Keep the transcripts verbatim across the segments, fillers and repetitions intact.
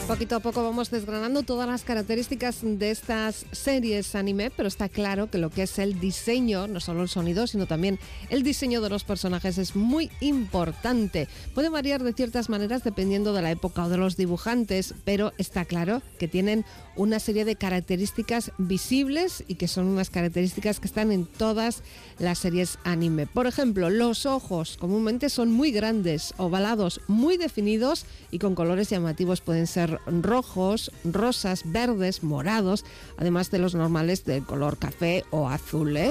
Poquito a poco vamos desgranando todas las características de estas series anime, pero está claro que lo que es el diseño, no solo el sonido, sino también el diseño de los personajes es muy importante. Puede variar de ciertas maneras dependiendo de la época o de los dibujantes, pero está claro que tienen una serie de características visibles y que son unas características que están en todas las series anime. Por ejemplo, los ojos comúnmente son muy grandes, ovalados, muy definidos y con colores llamativos. Pueden ser rojos, rosas, verdes, morados, además de los normales del color café o azul, ¿eh?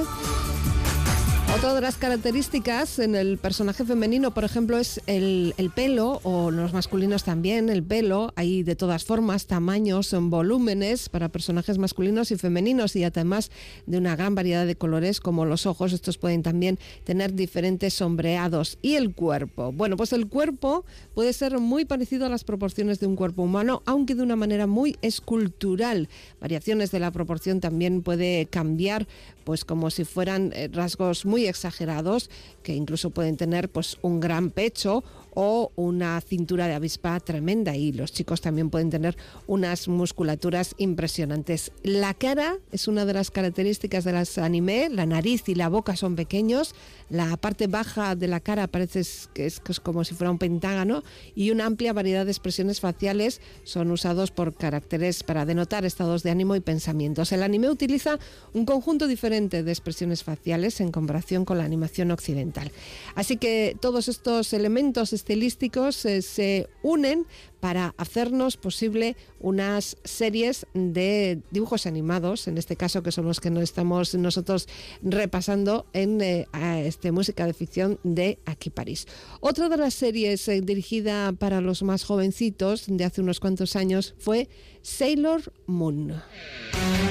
Otra de las características en el personaje femenino, por ejemplo, es el, el pelo, o los masculinos también, el pelo. Hay de todas formas, tamaños, volúmenes para personajes masculinos y femeninos, y además de una gran variedad de colores como los ojos. Estos pueden también tener diferentes sombreados. Y el cuerpo. Bueno, pues el cuerpo puede ser muy parecido a las proporciones de un cuerpo humano, aunque de una manera muy escultural. Variaciones de la proporción también puede cambiar, pues como si fueran rasgos muy exagerados, que incluso pueden tener pues un gran pecho o una cintura de avispa tremenda, y los chicos también pueden tener unas musculaturas impresionantes. La cara es una de las características de las anime. La nariz y la boca son pequeños, la parte baja de la cara parece que es, que es como si fuera un pentágono, y una amplia variedad de expresiones faciales son usados por caracteres para denotar estados de ánimo y pensamientos. El anime utiliza un conjunto diferente de expresiones faciales en comparación con la animación occidental. Así que todos estos elementos estilísticos eh, se unen para hacernos posible unas series de dibujos animados, en este caso que son los que nos estamos nosotros repasando en eh, este Música de Ficción de Aquí París. Otra de las series eh, dirigida para los más jovencitos de hace unos cuantos años fue Sailor Moon.